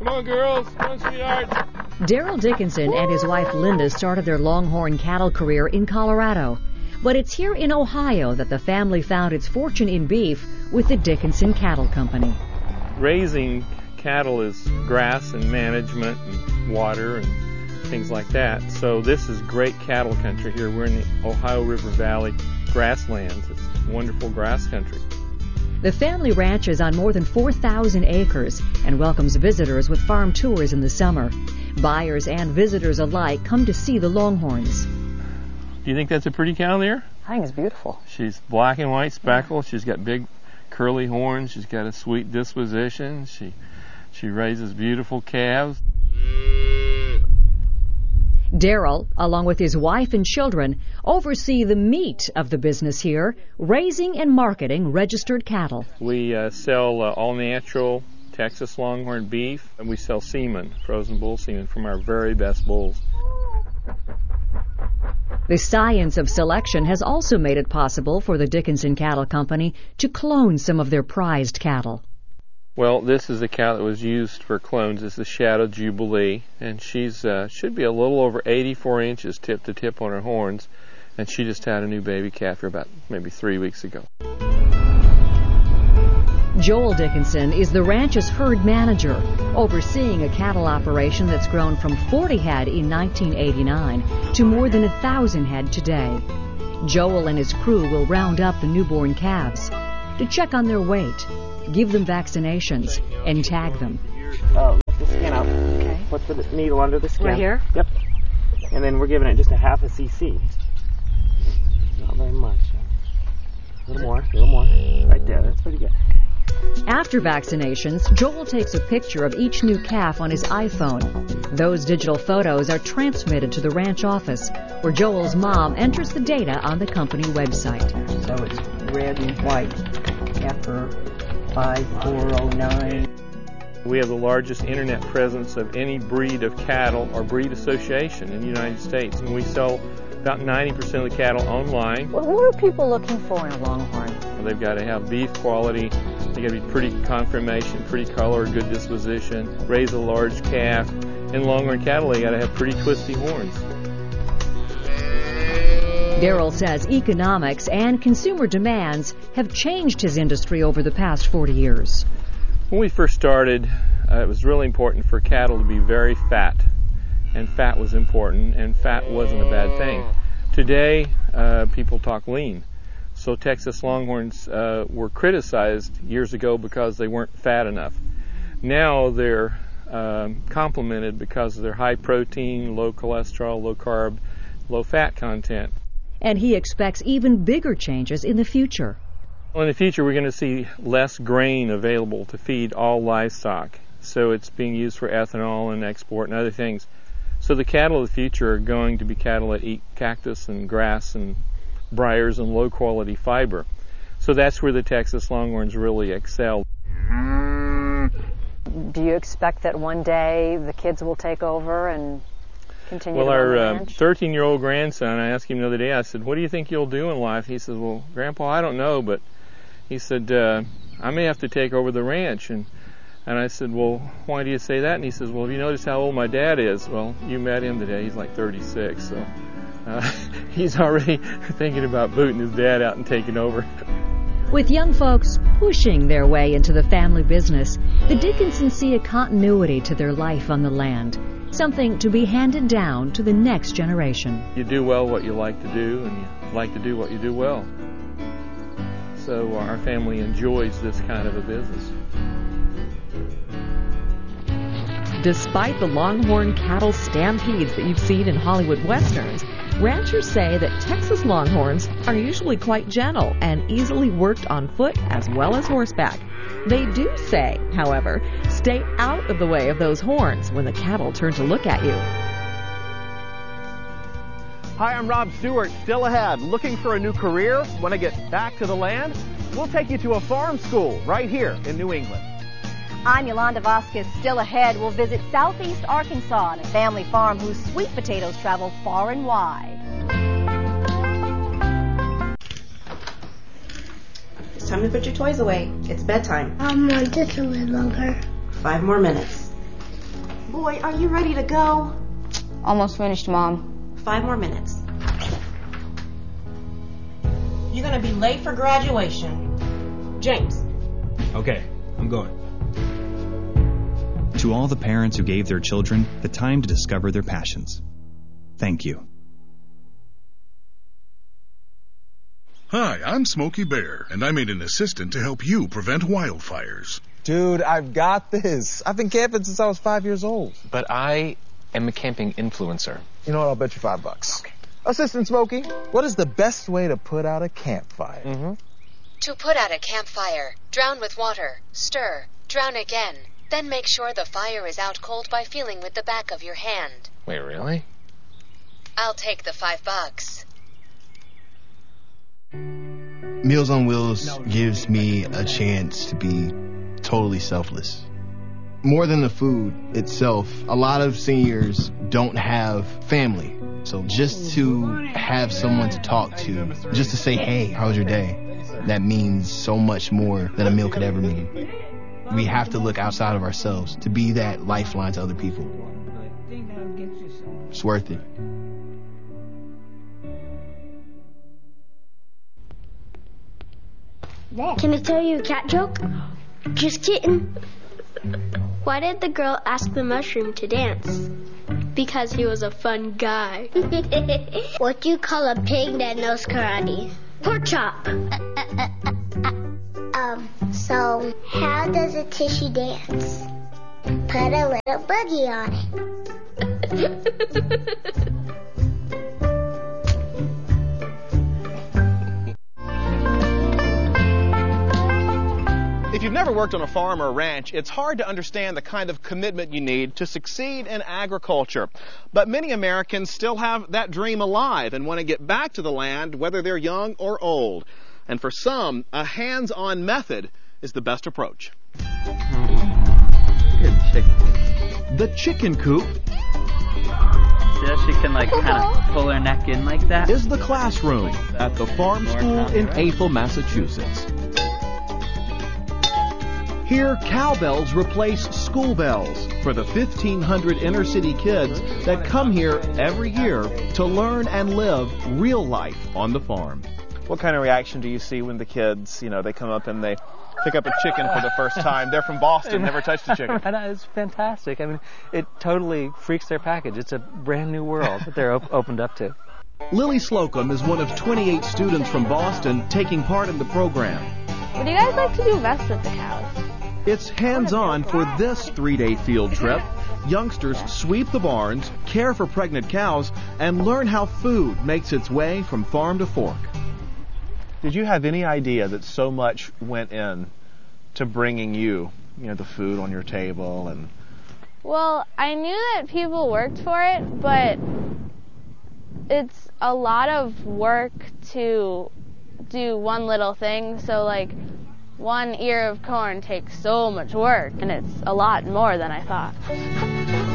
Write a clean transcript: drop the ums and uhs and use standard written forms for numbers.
Come on, girls. Come on, sweethearts. Daryl Dickinson and his wife Linda started their Longhorn cattle career in Colorado. But it's here in Ohio that the family found its fortune in beef with the Dickinson Cattle Company. Raising cattle is grass and management and water and things like that. So this is great cattle country here. We're in the Ohio River Valley grasslands. It's wonderful grass country. The family ranches on more than 4,000 acres and welcomes visitors with farm tours in the summer. Buyers and visitors alike come to see the Longhorns. Do you think that's a pretty cow there? I think it's beautiful. She's black and white speckled. She's got big curly horns. She's got a sweet disposition. She raises beautiful calves. Daryl, along with his wife and children, oversee the meat of the business here, raising and marketing registered cattle. We sell all-natural Texas Longhorn beef, and we sell semen, frozen bull semen, from our very best bulls. The science of selection has also made it possible for the Dickinson Cattle Company to clone some of their prized cattle. Well, this is a cow that was used for clones. It's the Shadow Jubilee, and she's should be a little over 84 inches tip to tip on her horns, and she just had a new baby calf here about maybe 3 weeks ago. Joel Dickinson is the ranch's herd manager, overseeing a cattle operation that's grown from 40 head in 1989 to more than 1,000 head today. Joel and his crew will round up the newborn calves to check on their weight, give them vaccinations, and tag them. Lift the skin up. Okay. Put the needle under the skin. Right here? Yep. And then we're giving it just a half a cc. Not very much. A little more. Right there. That's pretty good. After vaccinations, Joel takes a picture of each new calf on his iPhone. Those digital photos are transmitted to the ranch office, where Joel's mom enters the data on the company website. So it's red and white after 5409. We have the largest internet presence of any breed of cattle or breed association in the United States, and we sell about 90% of the cattle online. What are people looking for in a Longhorn? They've got to have beef quality. They got to be pretty conformation, pretty color, good disposition, raise a large calf. In Longhorn cattle, they got to have pretty twisty horns. Daryl says economics and consumer demands have changed his industry over the past 40 years. When we first started, it was really important for cattle to be very fat, and fat was important, and fat wasn't a bad thing. Today, people talk lean. So Texas Longhorns were criticized years ago because they weren't fat enough. Now they're complimented because of their high protein, low cholesterol, low carb, low fat content. And he expects even bigger changes in the future. Well, in the future, we're going to see less grain available to feed all livestock. So it's being used for ethanol and export and other things. So the cattle of the future are going to be cattle that eat cactus and grass and briars and low-quality fiber. So that's where the Texas Longhorns really excel. Do you expect that one day the kids will take over and continue well, to run the our ranch? 13-year-old grandson, I asked him the other day, I said, what do you think you'll do in life? He said, well, Grandpa, I don't know, but he said, I may have to take over the ranch. And I said, well, why do you say that? And he says, well, have you noticed how old my dad is? Well, you met him today. He's like 36, so he's already thinking about booting his dad out and taking over. With young folks pushing their way into the family business, the Dickinsons see a continuity to their life on the land, something to be handed down to the next generation. You do well what you like to do, and you like to do what you do well. So our family enjoys this kind of a business. Despite the Longhorn cattle stampedes that you've seen in Hollywood Westerns, ranchers say that Texas Longhorns are usually quite gentle and easily worked on foot as well as horseback. They do say, however, stay out of the way of those horns when the cattle turn to look at you. Hi, I'm Rob Stewart. Still ahead, looking for a new career? Want to get back to the land? We'll take you to a farm school right here in New England. I'm Yolanda Vasquez. Still ahead, we'll visit southeast Arkansas and a family farm whose sweet potatoes travel far and wide. It's time to put your toys away. It's bedtime. Just a little longer. 5 more minutes. Boy, are you ready to go? Almost finished, Mom. 5 more minutes. You're gonna be late for graduation. James. Okay, I'm going. To all the parents who gave their children the time to discover their passions, thank you. Hi, I'm Smokey Bear, and I made an assistant to help you prevent wildfires. Dude, I've got this. I've been camping since I was 5 years old. But I am a camping influencer. You know what? I'll bet you $5. Okay. Assistant Smokey, what is the best way to put out a campfire? To put out a campfire, drown with water, stir, drown again. Then make sure the fire is out cold by feeling with the back of your hand. Wait, really? I'll take the $5. Meals on Wheels gives me a chance to be totally selfless. More than the food itself, a lot of seniors don't have family. So just to have someone to talk to, just to say, hey, how was your day? That means so much more than a meal could ever mean. We have to look outside of ourselves to be that lifeline to other people. It's worth it. Can I tell you a cat joke? Just kidding. Why did the girl ask the mushroom to dance? Because he was a fun guy. What do you call a pig that knows karate? Pork chop. So how does a tissue dance? Put a little boogie on it. If you've never worked on a farm or a ranch, it's hard to understand the kind of commitment you need to succeed in agriculture. But many Americans still have that dream alive and want to get back to the land, whether they're young or old. And for some, a hands-on method is the best approach. Good chicken. The chicken coop. See how she can kind of pull her neck in like that? Is the classroom at the farm school in Athol, Massachusetts. Here, cowbells replace school bells for the 1,500 inner city kids that come here every year to learn and live real life on the farm. What kind of reaction do you see when the kids, they come up and they pick up a chicken for the first time? They're from Boston, never touched a chicken. It's fantastic. I mean, it totally freaks their package. It's a brand new world that they're opened up to. Lily Slocum is one of 28 students from Boston taking part in the program. What do you guys like to do best with the cows? It's hands-on for this 3-day field trip. Youngsters sweep the barns, care for pregnant cows, and learn how food makes its way from farm to fork. Did you have any idea that so much went in to bringing you the food on your table? And Well, I knew that people worked for it, but it's a lot of work to do one little thing. So, one ear of corn takes so much work, and it's a lot more than I thought.